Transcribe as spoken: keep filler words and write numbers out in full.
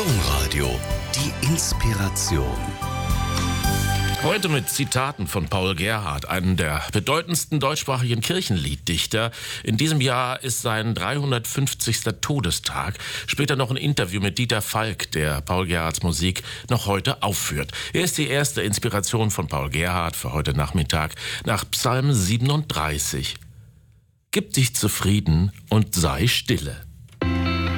Domradio, die Inspiration. Heute mit Zitaten von Paul Gerhardt, einem der bedeutendsten deutschsprachigen Kirchenlieddichter. In diesem Jahr ist sein dreihundertfünfzigster Todestag. Später noch ein Interview mit Dieter Falk, der Paul Gerhardts Musik noch heute aufführt. Er ist die erste Inspiration von Paul Gerhardt für heute Nachmittag nach Psalm siebenunddreißig. Gib dich zufrieden und sei stille.